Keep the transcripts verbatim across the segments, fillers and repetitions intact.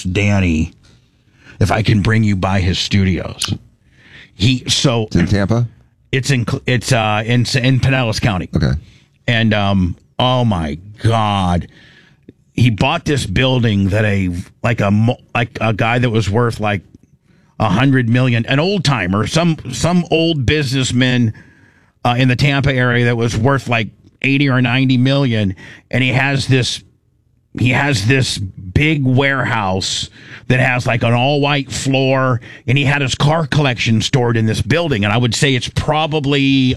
Danny if I can bring you by his studios. He so It's in Tampa? It's in it's uh in in Pinellas County. Okay. And um oh my God. He bought this building that a like a like a guy that was worth like a hundred million, an old timer, some some old businessman uh, in the Tampa area that was worth like eighty or ninety million, and he has this he has this big warehouse that has like an all white floor, and he had his car collection stored in this building, and I would say it's probably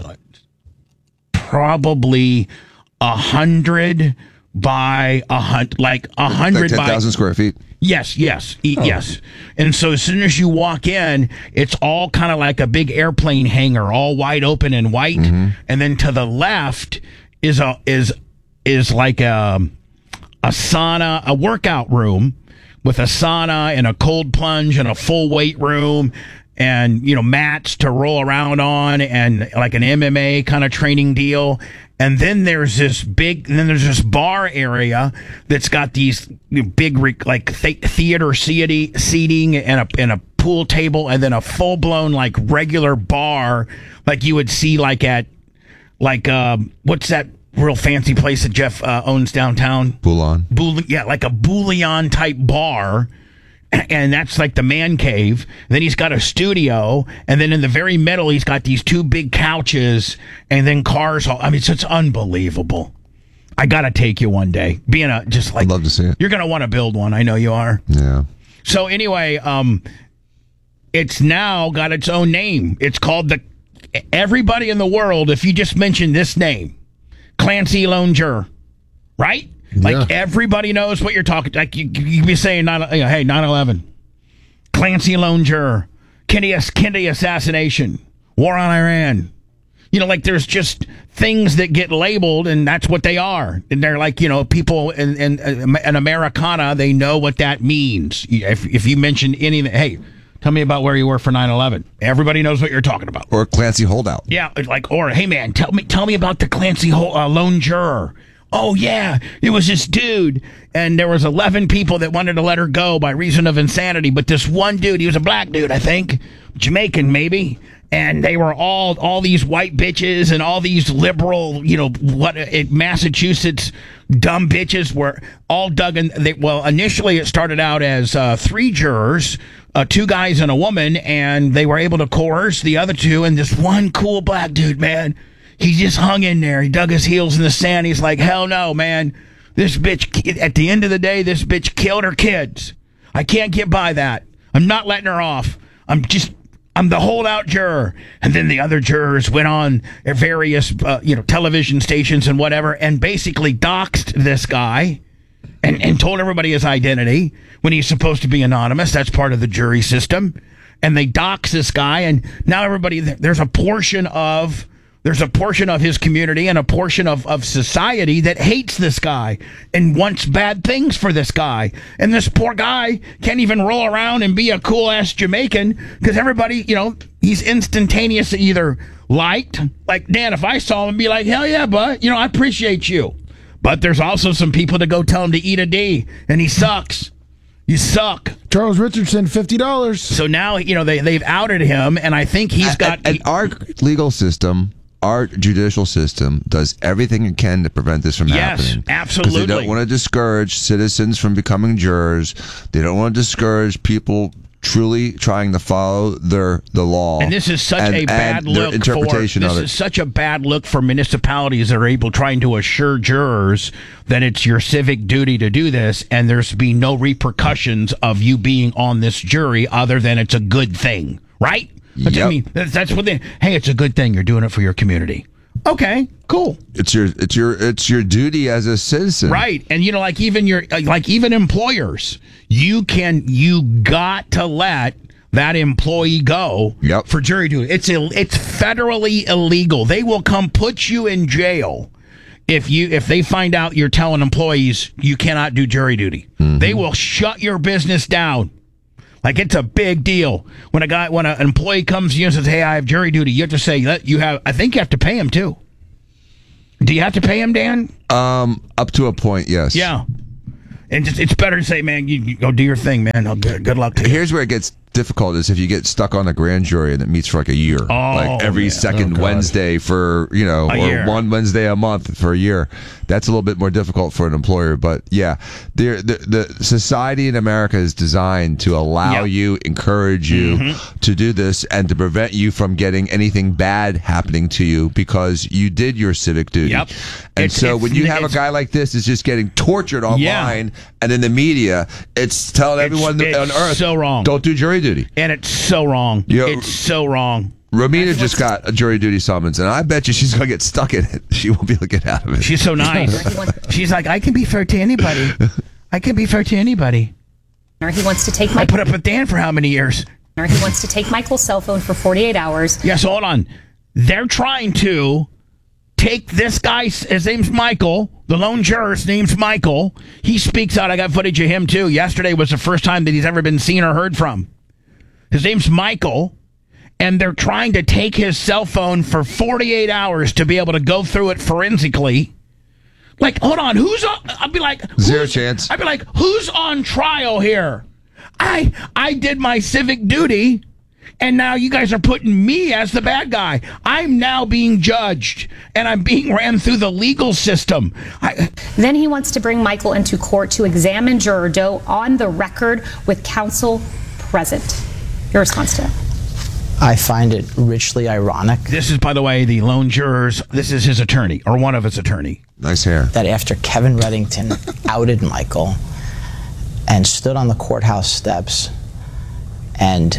probably a hundred by a hundred, like a hundred like ten by ten thousand square feet. Yes, yes, e- Oh. yes. And so as soon as you walk in, it's all kind of like a big airplane hangar, all wide open and white. Mm-hmm. And then to the left is a is is like a a sauna, a workout room with a sauna and a cold plunge and a full weight room and, you know, mats to roll around on and like an M M A kind of training deal. And then there's this big, then there's this bar area that's got these big, like th- theater seating, seating and a and a pool table, and then a full blown like regular bar, like you would see like at like um, what's that real fancy place that Jeff uh, owns downtown? Boulon. Boul- yeah, like a Bouillon type bar. And that's like the man cave. Then he's got a studio, and then in the very middle, he's got these two big couches, and then cars. All, I mean, it's, it's unbelievable. I gotta take you one day. Being a just like I'd love to see it. You're gonna want to build one. I know you are. Yeah. So anyway, um, it's now got its own name. It's called the. Everybody in the world, if you just mention this name, Clancy Lone Juror, right? Like, Yeah. everybody knows what you're talking. Like, you, you could be saying, nine, you know, hey, nine eleven, Clancy Lone Juror, Kennedy, Kennedy assassination, war on Iran. You know, like, there's just things that get labeled, and that's what they are. And they're like, you know, people in, in, in Americana, they know what that means. If, if you mention anything, hey, tell me about where you were for nine eleven. Everybody knows what you're talking about. Or Clancy Holdout. Yeah, like, or, hey, man, tell me tell me about the Clancy Hol- uh, Lone Juror. Oh, yeah, it was this dude, and there was eleven people that wanted to let her go by reason of insanity, but this one dude, he was a black dude, I think, Jamaican maybe, and they were all all these white bitches and all these liberal, you know, what it, Massachusetts dumb bitches were all dug in. They, well, initially it started out as uh, three jurors, uh, two guys and a woman, and they were able to coerce the other two, and this one cool black dude, man, he just hung in there. He dug his heels in the sand. He's like, hell no, man. This bitch, at the end of the day, this bitch killed her kids. I can't get by that. I'm not letting her off. I'm just, I'm the holdout juror. And then the other jurors went on at various, uh, you know, television stations and whatever, and basically doxed this guy and, and told everybody his identity when he's supposed to be anonymous. That's part of the jury system. And they dox this guy, and now everybody, there's a portion of... There's a portion of his community and a portion of, of society that hates this guy and wants bad things for this guy. And this poor guy can't even roll around and be a cool-ass Jamaican because everybody, you know, he's instantaneously either liked. Like, Dan, if I saw him, I'd be like, hell yeah, bud. You know, I appreciate you. But there's also some people that go tell him to eat a D, and he sucks. You suck. Charles Richardson, fifty dollars. So now, you know, they, they've outed him, and I think he's got... And, and our legal system... Our judicial system does everything it can to prevent this from yes, happening. Absolutely. Because they don't want to discourage citizens from becoming jurors. They don't want to discourage people truly trying to follow their the law. And this is such and, a bad and their look interpretation for of this it. is such a bad look for municipalities that are able trying to assure jurors that it's your civic duty to do this, and there's be no repercussions of you being on this jury other than it's a good thing, right? That's, Yep. I mean, that's, that's what they. Hey, it's a good thing you're doing it for your community. Okay, cool. It's your it's your it's your duty as a citizen. Right. And you know, like even your like even employers, you can you got to let that employee go Yep. for jury duty. It's Ill, it's federally illegal. They will come put you in jail if you if they find out you're telling employees you cannot do jury duty. Mm-hmm. They will shut your business down. Like, it's a big deal. When a guy, when an employee comes to you and says, hey, I have jury duty, you have to say that you have, I think you have to pay him too. Do you have to pay him, Dan? Um, up to a point, yes. Yeah. And just, it's better to say, man, you, you go do your thing, man. Oh, good, good luck to you. Here's where it gets difficult is if you get stuck on a grand jury and it meets for like a year, Oh, like every yeah. second Oh, God. Wednesday for, you know, A or year. one Wednesday a month for a year. That's a little bit more difficult for an employer. But yeah, the the, the society in America is designed to allow Yep. you, encourage you Mm-hmm. to do this and to prevent you from getting anything bad happening to you because you did your civic duty. Yep. And It's- so it's- when you have a it's- guy like this is just getting tortured online and in the media, it's telling It's- everyone it's on earth, so wrong. don't do jury duty. And it's so wrong. Yo- It's so wrong. Romina just got a jury duty summons, and I bet you she's going to get stuck in it. She won't be able to get out of it. She's so nice. She's like, I can be fair to anybody. I can be fair to anybody. Or he wants to take I my put up with Dan for how many years? or he wants to take Michael's cell phone for forty-eight hours. Yes, hold on. They're trying to take this guy. His name's Michael. The lone juror's name's Michael. He speaks out. I got footage of him, too. Yesterday was the first time that he's ever been seen or heard from. His name's Michael. And they're trying to take his cell phone for forty-eight hours to be able to go through it forensically. Like, hold on, who's on? I'd be like, Zero who's- chance. I'd be like, who's on trial here? I I did my civic duty, and now you guys are putting me as the bad guy. I'm now being judged, and I'm being ran through the legal system. I, Then he wants to bring Michael into court to examine Juror Doe on the record with counsel present. Your response to that? I find it richly ironic this is, by the way, the lone jurors. This is his attorney, or one of his attorney. Nice hair. that after Kevin Reddington outed Michael and stood on the courthouse steps and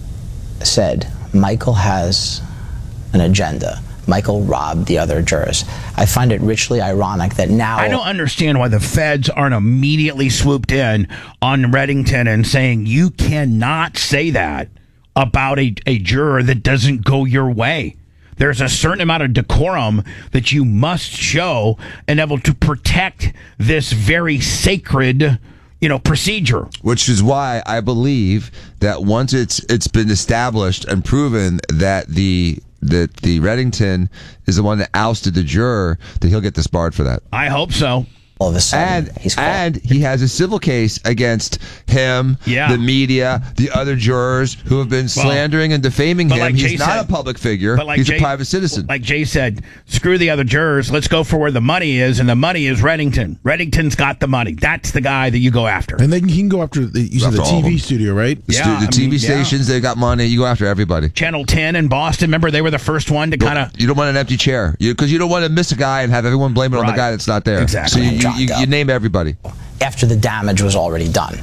said, Michael has an agenda. Michael robbed the other jurors. I find it richly ironic that now... I don't understand why the feds aren't immediately swooped in on Reddington and saying you cannot say that about a, a juror that doesn't go your way. There's a certain amount of decorum that you must show and able to protect this very sacred, you know, procedure. Which is why I believe that once it's it's been established and proven that the that the Reddington is the one that ousted the juror, that he'll get disbarred for that. I hope so. all of a sudden And he's caught. and he has a civil case against him, Yeah. the media, the other jurors who have been slandering and defaming but him. like He's Jay not said- a public figure. But like He's Jay, a private citizen. Like Jay said, screw the other jurors. Let's go for where the money is, and the money is Reddington. Reddington's got the money. That's the guy that you go after. And they can, he can go after the, you said After the all of T V them. studio, right? the, Yeah, stu- the I T V mean, yeah. stations, they got money. You go after everybody. Channel ten in Boston, remember they were the first one to kind of... You don't want an empty chair because you, don't want to miss a guy and have everyone blame it on the Right. guy that's not there. Exactly. So you, you, Dropped you, you out. name everybody. after the damage was already done.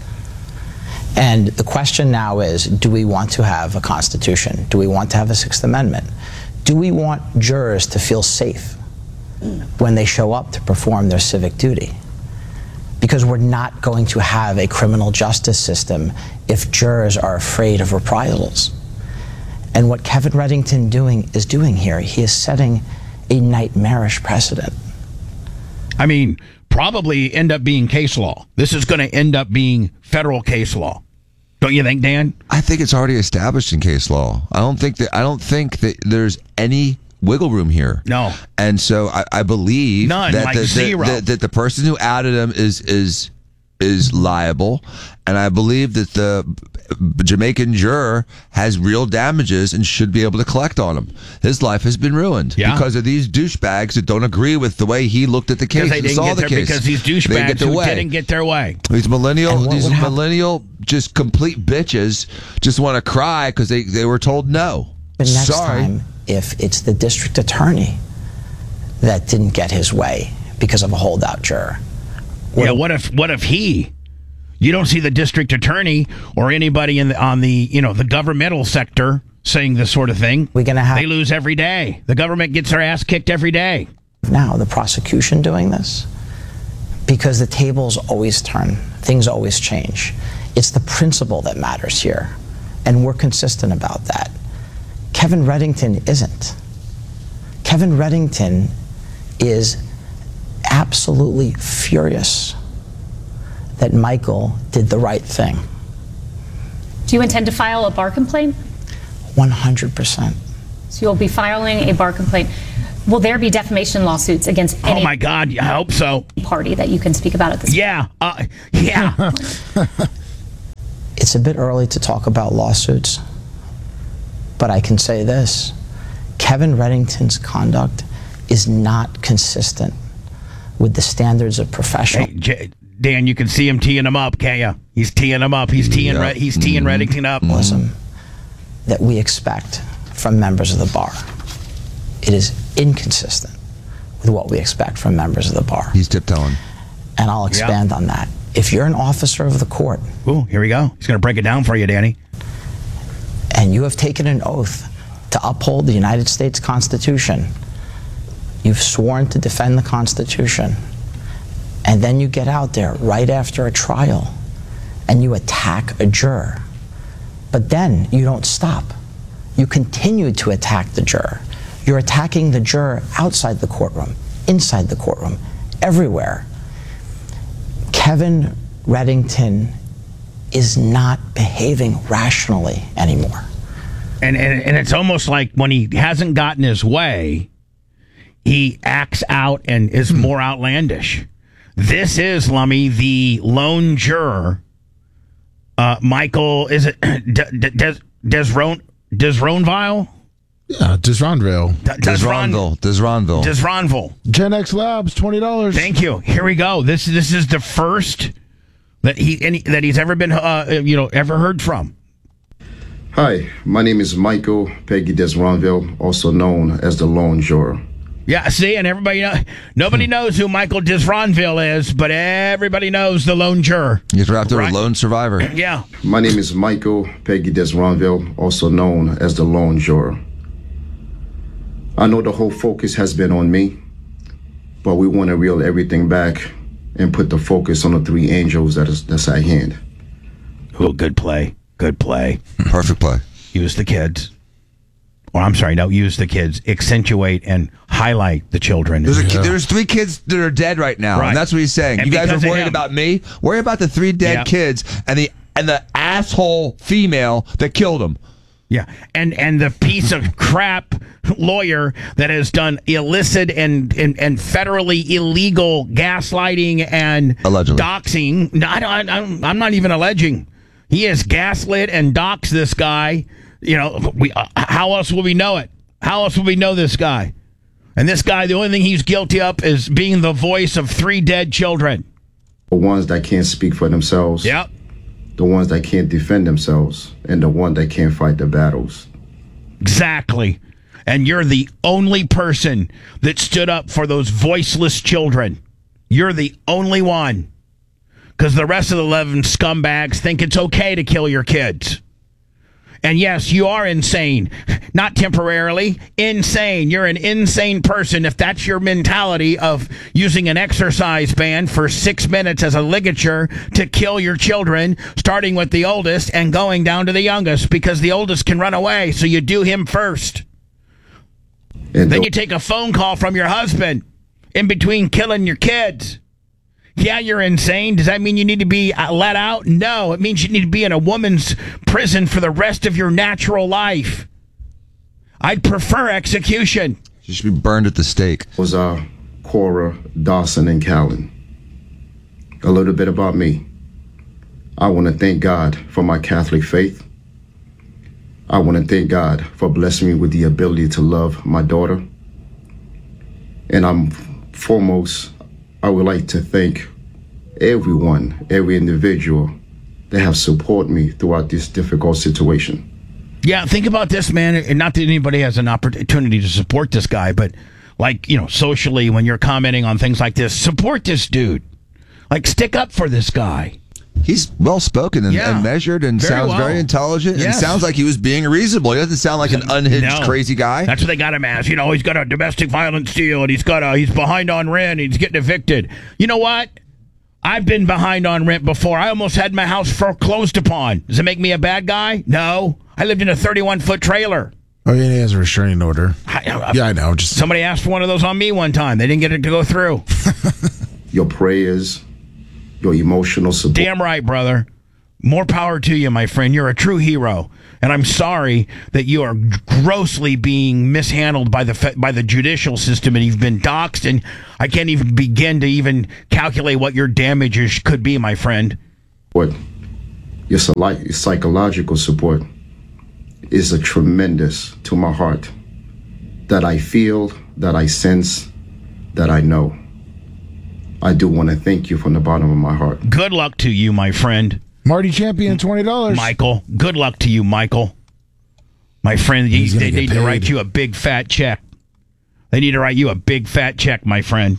And the question now is, do we want to have a Constitution? Do we want to have a Sixth Amendment? Do we want jurors to feel safe when they show up to perform their civic duty? Because we're not going to have a criminal justice system if jurors are afraid of reprisals. And what Kevin Reddington doing is doing here, he is setting a nightmarish precedent. I mean, probably end up being case law. This is going to end up being federal case law. Don't you think, Dan? I think it's already established in case law. I don't think that I don't think that there's any wiggle room here. No. And so I, I believe None, that, like the, zero. That, that the person who outed him is is is liable, and I believe that the Jamaican juror has real damages and should be able to collect on him. His life has been ruined Yeah. because of these douchebags that don't agree with the way he looked at the case Because they and didn't saw get the their, case. because these They didn't douchebags get their who way. didn't get their way. These millennial, And what these would happen- millennial, just complete bitches, just want to cry because they, they were told no. But next Sorry. time, if it's the district attorney that didn't get his way because of a holdout juror, Yeah, what if what if he? You don't see the district attorney or anybody in the, on the you know the governmental sector saying this sort of thing. we're going to have They lose every day. The government gets their ass kicked every day. now the prosecution doing this because the tables always turn, things always change. It's the principle that matters here, and we're consistent about that. Kevin Reddington isn't. Kevin Reddington is absolutely furious that Michael did the right thing. Do you intend to file a bar complaint? one hundred percent. So you'll be filing a bar complaint. Will there be defamation lawsuits against any Oh my God, I hope so. party that you can speak about at this Yeah, uh, yeah. It's a bit early to talk about lawsuits, but I can say this. Kevin Reddington's conduct is not consistent with the standards of professional. Hey, J- Dan, you can see him teeing him up, can't you? He's teeing him up. He's teeing. Yeah. Red- he's teeing Mm-hmm. Reddington up. journalism that we expect from members of the bar. It is inconsistent with what we expect from members of the bar. He's tiptoeing. And I'll expand on that. If you're an officer of the court Ooh, here we go. He's going to break it down for you, Danny. and you have taken an oath to uphold the United States Constitution, you've sworn to defend the Constitution, and then you get out there right after a trial and you attack a juror. But then you don't stop. You continue to attack the juror. You're attacking the juror outside the courtroom, inside the courtroom, everywhere. Kevin Reddington is not behaving rationally anymore. And, and and it's almost like when he hasn't gotten his way, he acts out and is more outlandish. This is, Lummy, the lone juror. Uh, Michael, is it Des Des Desron Desronville? Yeah, Desronville. Desronville. Desronville. Desronville. Gen X Labs, twenty dollars. Thank you. Here we go. This this is the first that he any, that he's ever been uh, you know ever heard from. Hi, my name is Michael Peggy Desronville, also known as the Lone Juror. Yeah, see, and everybody know, nobody knows who Michael Desronville is, but everybody knows the lone juror. He's wrapped up Right. a lone survivor. Yeah. My name is Michael Peggy Desronville, also known as the Lone Juror. I know the whole focus has been on me, but we want to reel everything back and put the focus on the three angels that is that's at hand. Oh, good play. Good play. Perfect play. Use the kids. Or I'm sorry, don't use the kids. Accentuate and highlight the children. There's, a, there's three kids that are dead right now, Right. and that's what he's saying. And you guys because are of worried him. about me. Worry about the three dead Yep. kids and the and the asshole female that killed him. Yeah, and and the piece of crap lawyer that has done illicit and and, and federally illegal gaslighting and Allegedly. doxing. No, I don't, I don't, I'm not even alleging. He has gaslit and doxed this guy. You know, we uh, how else will we know it? How else will we know this guy? And this guy, the only thing he's guilty of is being the voice of three dead children. The ones that can't speak for themselves, Yep. the ones that can't defend themselves, and the one that can't fight the battles. Exactly. And you're the only person that stood up for those voiceless children. You're the only one. Because the rest of the eleven scumbags think it's okay to kill your kids. And yes, you are insane. Not temporarily. Insane. You're an insane person if that's your mentality of using an exercise band for six minutes as a ligature to kill your children, starting with the oldest and going down to the youngest, because the oldest can run away, so you do him first. And Then the- you take a phone call from your husband in between killing your kids. Yeah, you're insane. Does that mean you need to be uh, let out? No, it means you need to be in a woman's prison for the rest of your natural life. I'd prefer execution. You should be burned at the stake. was uh, Cora, Dawson, and Callan. A little bit about me. I want to thank God for my Catholic faith. I want to thank God for blessing me with the ability to love my daughter. And I'm foremost, I would like to thank everyone, every individual that have supported me throughout this difficult situation. Yeah, think about this, man. And not that anybody has an opportunity to support this guy, but like, you know, socially, when you're commenting on things like this, support this dude. Like, stick up for this guy. He's well spoken and, Yeah. and measured and Very sounds well. very intelligent. Yes. And sounds like he was being reasonable. He doesn't sound like an unhinged, No. crazy guy. That's what they got him as. You know, he's got a domestic violence deal, and he's got a he's behind on rent, and he's getting evicted. You know what? I've been behind on rent before. I almost had my house foreclosed upon. Does it make me a bad guy? No. I lived in a thirty-one foot trailer. Oh, yeah, he has a restraining order. I, I, Yeah, I know. Just Somebody asked for one of those on me one time. They didn't get it to go through. Your prayers, your emotional support. Damn right, brother. More power to you, my friend. You're a true hero. And I'm sorry that you are grossly being mishandled by the fe- by the judicial system, and you've been doxxed, and I can't even begin to even calculate what your damages could be, my friend. What your psy- psychological support is a tremendous to my heart, that I feel, that I sense, that I know. I do want to thank you from the bottom of my heart. Good luck to you, my friend. Marty Champion, twenty dollars. Michael, good luck to you, Michael. My friend, you, they need to write you a big fat check. They need to write you a big fat check, my friend.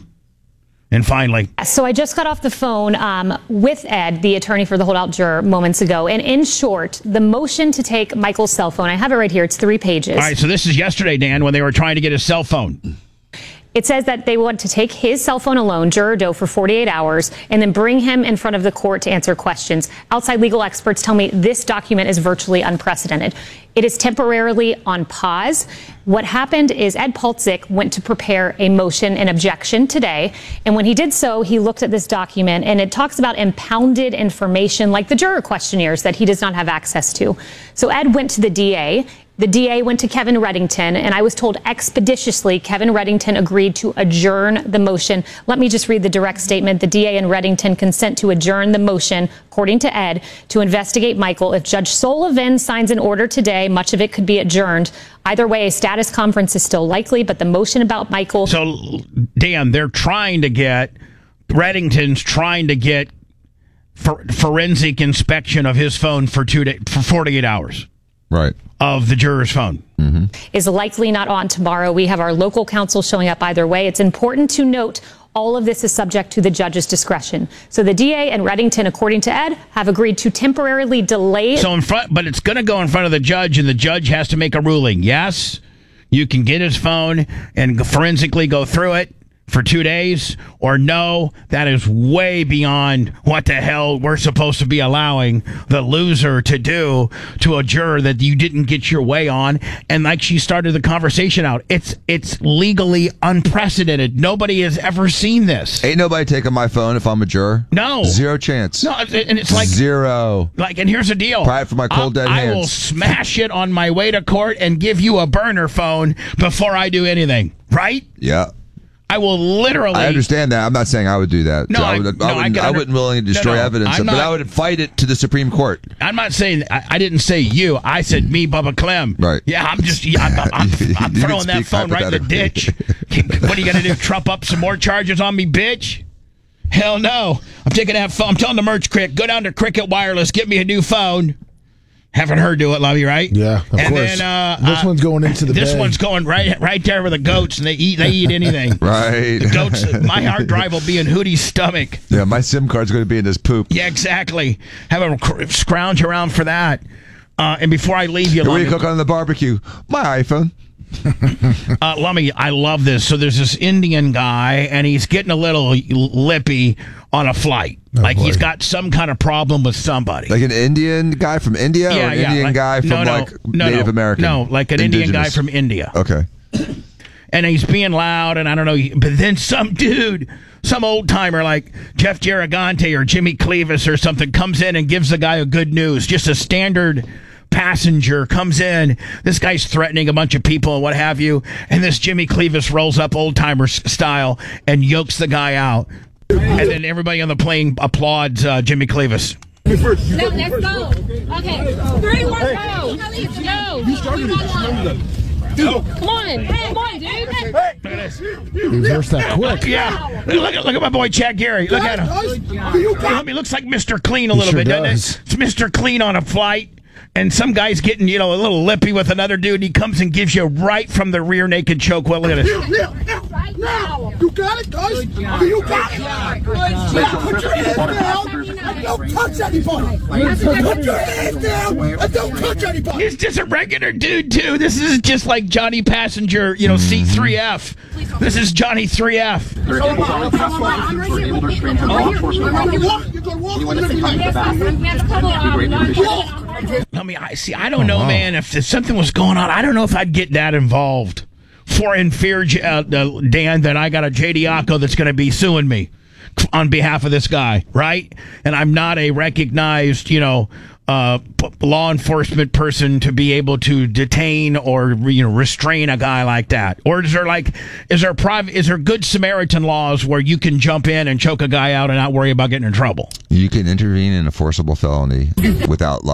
And finally. So I just got off the phone um, with Ed, the attorney for the holdout juror, moments ago. And in short, the motion to take Michael's cell phone, I have it right here. It's three pages. All right, so this is yesterday, Dan, when they were trying to get his cell phone. It says that they want to take his cell phone alone, Juror Doe, for forty-eight hours, and then bring him in front of the court to answer questions. Outside legal experts tell me this document is virtually unprecedented. It is temporarily on pause. What happened is Ed Paltzik went to prepare a motion and objection today, and when he did so, he looked at this document, and it talks about impounded information like the juror questionnaires that he does not have access to. So Ed went to the D A. The D A went to Kevin Reddington, and I was told expeditiously Kevin Reddington agreed to adjourn the motion. Let me just read the direct statement. The D A and Reddington consent to adjourn the motion, according to Ed, to investigate Michael. If Judge Sullivan signs an order today, much of it could be adjourned. Either way, a status conference is still likely, but the motion about Michael... So, Dan, they're trying to get... Reddington's trying to get for, forensic inspection of his phone for two day, for forty-eight hours. Right. Of the juror's phone. Mm-hmm. Is likely not on tomorrow. We have our local counsel showing up either way. It's important to note all of this is subject to the judge's discretion. So the D A and Reddington, according to Ed, have agreed to temporarily delay. So in front, but it's going to go in front of the judge, and the judge has to make a ruling. Yes, you can get his phone and forensically go through it for two days, or no, that is way beyond what the hell we're supposed to be allowing the loser to do to a juror that you didn't get your way on. And like she started the conversation out, it's it's legally unprecedented. Nobody has ever seen this. Ain't nobody taking my phone if I'm a juror. No. Zero chance. No, and it's like zero. Like, and here's the deal. Pry it from my cold, dead I hands. will smash it on my way to court and give you a burner phone before I do anything. Right? Yeah. I will literally. I understand that. I'm not saying I would do that. No, I, I, would, no, I, I, wouldn't, can I under, wouldn't willingly destroy no, no, evidence, I'm but not, I would fight it to the Supreme Court. I'm not saying. I, I didn't say you. I said me, Bubba Clem. Right. Yeah, I'm just. Yeah, I'm, I'm, I'm, I'm throwing that phone right in the ditch. What are you gonna do? Trump up some more charges on me, bitch? Hell no. I'm taking that phone. I'm telling the merch crick, go down to Cricket Wireless, get me a new phone. Haven't heard do it, Lovey, right? Yeah, of and course. Then, uh, this uh, one's going into the This bay. one's going right right there with the goats, and they eat they eat anything. Right. The goats, my hard drive will be in Hootie's stomach. Yeah, my SIM card's going to be in his poop. Yeah, exactly. Have a cr- scrounge around for that. Uh, and before I leave you, What do Lummy, you cook on the barbecue? My iPhone. uh, Lummy, I love this. So there's this Indian guy, and he's getting a little lippy on a flight. Oh, like boy. he's got some kind of problem with somebody. Like an Indian guy from India or an Indian like- guy from no, no, like no, Native no, American? No, like an Indian guy Indigenous. from India. Okay. And he's being loud, and I don't know. But then some dude, some old timer like Jeff Garagante or Jimmy Clevis or something comes in and gives the guy a good news. Just a standard passenger comes in. This guy's threatening a bunch of people and what have you. And this Jimmy Clevis rolls up old timer style and yokes the guy out. And then everybody on the plane applauds uh, Jimmy Clevis. No, let's go. Okay, three, one, go. No, you started it. No. Come on, come on, dude. Look at this. Reverse that quick. Yeah. Look at, look at my boy Chad Gary. Look at him. I mean, he looks like Mister Clean a little sure bit, doesn't does. it? It's Mister Clean on a flight. And some guy's getting, you know, a little lippy with another dude. He comes and gives you right from the rear naked choke. Well, look at it. Right now. You got it, guys. You got it. Put your hands down and don't touch anybody. Put your hands down and don't touch anybody. He's just a regular dude, too. This is just like Johnny Passenger, you know, C three F. This is Johnny three F. I'm right here. I'm right here. I'm right here. You're going to walk. You're going to Yes, awesome. We have a couple of walk. I mean, I see. I don't know, man. If, if something was going on, I don't know if I'd get that involved. For in fear, uh, uh, Dan, that I got a J D Acco that's going to be suing me. on behalf of this guy, right? And I'm not a recognized, you know, uh, p- law enforcement person to be able to detain or, you know, restrain a guy like that. Or is there like, is there private, is there good Samaritan laws where you can jump in and choke a guy out and not worry about getting in trouble? You can intervene in a forcible felony without